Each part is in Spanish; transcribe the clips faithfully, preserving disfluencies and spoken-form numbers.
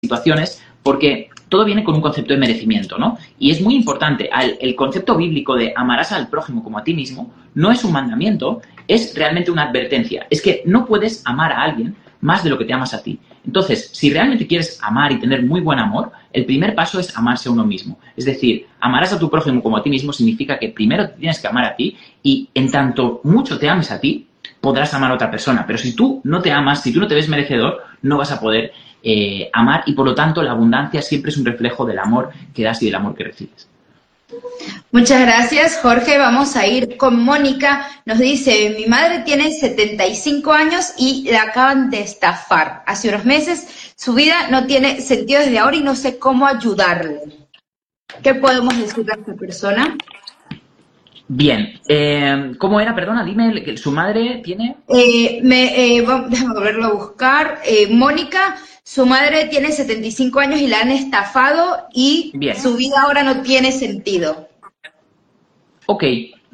situaciones, porque todo viene con un concepto de merecimiento, ¿no? Y es muy importante, el, el concepto bíblico de amarás al prójimo como a ti mismo no es un mandamiento, es realmente una advertencia. Es que no puedes amar a alguien más de lo que te amas a ti. Entonces, si realmente quieres amar y tener muy buen amor, el primer paso es amarse a uno mismo. Es decir, amarás a tu prójimo como a ti mismo significa que primero te tienes que amar a ti y en tanto mucho te ames a ti, podrás amar a otra persona. Pero si tú no te amas, si tú no te ves merecedor, no vas a poder eh, amar y por lo tanto la abundancia siempre es un reflejo del amor que das y del amor que recibes. Muchas gracias, Jorge. Vamos a ir con Mónica. Nos dice, mi madre tiene setenta y cinco años y la acaban de estafar. Hace unos meses su vida no tiene sentido desde ahora y no sé cómo ayudarle. ¿Qué podemos decir a esta persona? Bien. Eh, ¿Cómo era? Perdona, dime, que su madre tiene... Eh, me, eh, déjame volverlo a buscar. Eh, Mónica, su madre tiene setenta y cinco años y la han estafado y Bien. Su vida ahora no tiene sentido. Ok.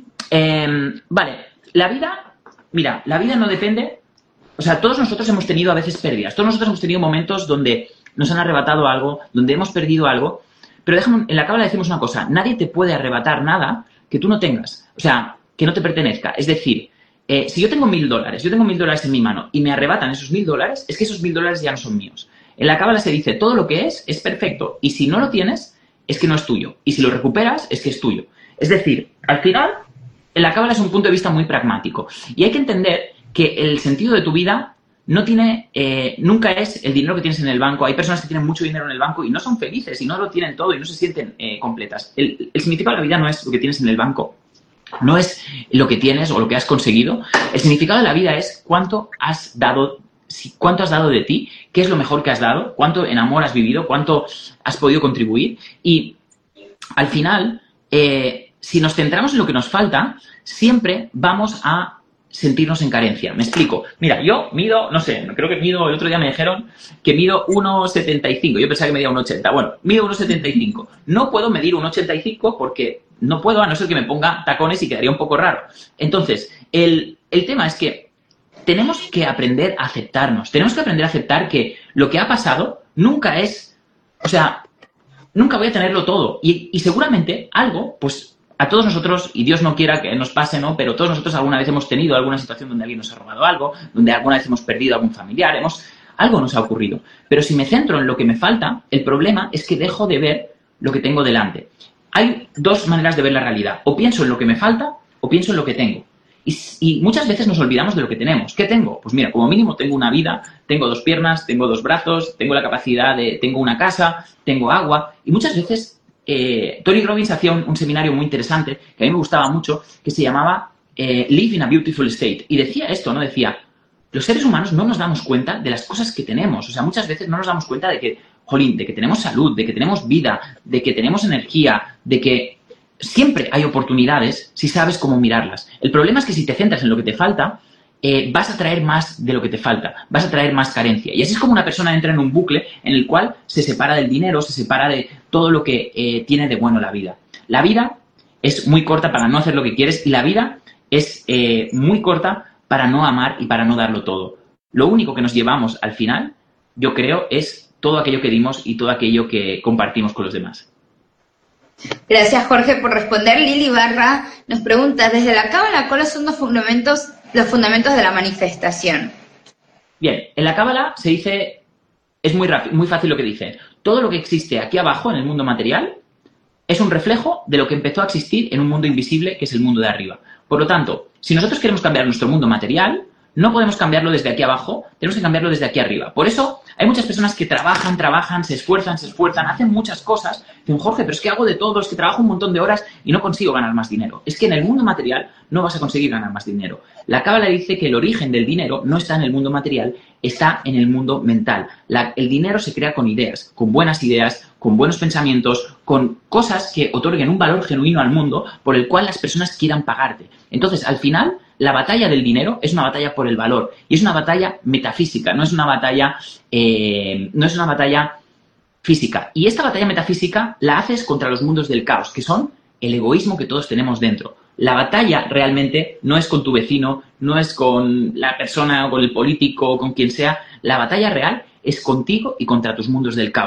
Eh, vale. La vida... Mira, la vida no depende... O sea, todos nosotros hemos tenido a veces pérdidas. Todos nosotros hemos tenido momentos donde nos han arrebatado algo, donde hemos perdido algo. Pero déjame, en la cábala decimos una cosa. Nadie te puede arrebatar nada que tú no tengas. O sea, que no te pertenezca. Es decir, eh, si yo tengo mil dólares, yo tengo mil dólares en mi mano y me arrebatan esos mil dólares, es que esos mil dólares ya no son míos. En la cábala se dice, todo lo que es, es perfecto. Y si no lo tienes, es que no es tuyo. Y si lo recuperas, es que es tuyo. Es decir, al final, en la cábala es un punto de vista muy pragmático. Y hay que entender que el sentido de tu vida no tiene, eh, nunca es el dinero que tienes en el banco. Hay personas que tienen mucho dinero en el banco y no son felices y no lo tienen todo y no se sienten eh, completas. El, el significado de la vida no es lo que tienes en el banco, no es lo que tienes o lo que has conseguido. El significado de la vida es cuánto has dado, cuánto has dado de ti, qué es lo mejor que has dado, cuánto en amor has vivido, cuánto has podido contribuir. Y al final, eh, si nos centramos en lo que nos falta, siempre vamos a sentirnos en carencia. Me explico. Mira, yo mido, no sé, creo que mido, el otro día me dijeron que mido uno setenta y cinco. Yo pensaba que medía uno ochenta. Bueno, mido uno setenta y cinco. No puedo medir uno ochenta y cinco porque no puedo, a no ser que me ponga tacones y quedaría un poco raro. Entonces, el, el tema es que tenemos que aprender a aceptarnos. Tenemos que aprender a aceptar que lo que ha pasado nunca es, o sea, nunca voy a tenerlo todo. Y, y seguramente algo, pues, a todos nosotros, y Dios no quiera que nos pase, ¿no? Pero todos nosotros alguna vez hemos tenido alguna situación donde alguien nos ha robado algo, donde alguna vez hemos perdido a algún familiar, hemos, algo nos ha ocurrido. Pero si me centro en lo que me falta, el problema es que dejo de ver lo que tengo delante. Hay dos maneras de ver la realidad. O pienso en lo que me falta, o pienso en lo que tengo. Y, y muchas veces nos olvidamos de lo que tenemos. ¿Qué tengo? Pues mira, como mínimo tengo una vida, tengo dos piernas, tengo dos brazos, tengo la capacidad de... tengo una casa, tengo agua. Y muchas veces... Eh, Tony Robbins hacía un, un seminario muy interesante, que a mí me gustaba mucho, que se llamaba eh, Live in a Beautiful State. Y decía esto, ¿no? Decía, los seres humanos no nos damos cuenta de las cosas que tenemos. O sea, muchas veces no nos damos cuenta de que, jolín, de que tenemos salud, de que tenemos vida, de que tenemos energía, de que siempre hay oportunidades si sabes cómo mirarlas. El problema es que si te centras en lo que te falta, Eh, vas a traer más de lo que te falta, vas a traer más carencia. Y así es como una persona entra en un bucle en el cual se separa del dinero, se separa de todo lo que eh, tiene de bueno la vida. La vida es muy corta para no hacer lo que quieres y la vida es eh, muy corta para no amar y para no darlo todo. Lo único que nos llevamos al final, yo creo, es todo aquello que dimos y todo aquello que compartimos con los demás. Gracias, Jorge, por responder. Lili Barra nos pregunta, desde la cábala, ¿cuáles son los fundamentos, los fundamentos de la manifestación? Bien, en la cábala se dice, es muy, rápido, muy fácil lo que dice, todo lo que existe aquí abajo en el mundo material es un reflejo de lo que empezó a existir en un mundo invisible que es el mundo de arriba. Por lo tanto, si nosotros queremos cambiar nuestro mundo material, no podemos cambiarlo desde aquí abajo, tenemos que cambiarlo desde aquí arriba. Por eso hay muchas personas que trabajan, trabajan, se esfuerzan, se esfuerzan, hacen muchas cosas. Dicen, Jorge, pero es que hago de todo, es que trabajo un montón de horas y no consigo ganar más dinero. Es que en el mundo material no vas a conseguir ganar más dinero. La cábala dice que el origen del dinero no está en el mundo material, está en el mundo mental. La, el dinero se crea con ideas, con buenas ideas, con buenos pensamientos, con cosas que otorguen un valor genuino al mundo por el cual las personas quieran pagarte. Entonces, al final, la batalla del dinero es una batalla por el valor y es una batalla metafísica, no es una batalla, eh, no es una batalla física. Y esta batalla metafísica la haces contra los mundos del caos, que son el egoísmo que todos tenemos dentro. La batalla realmente no es con tu vecino, no es con la persona o con el político o con quien sea. La batalla real es contigo y contra tus mundos del caos.